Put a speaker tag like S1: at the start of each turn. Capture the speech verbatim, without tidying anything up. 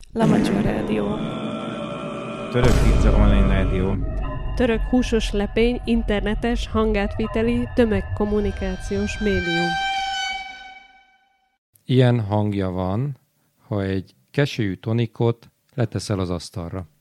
S1: Lamacska Rádió.
S2: Török pizza online rádió.
S1: Török húsos lepény, internetes, hangátviteli, tömegkommunikációs médium.
S3: Ilyen hangja van, ha egy keselyű tonikot leteszel az asztalra.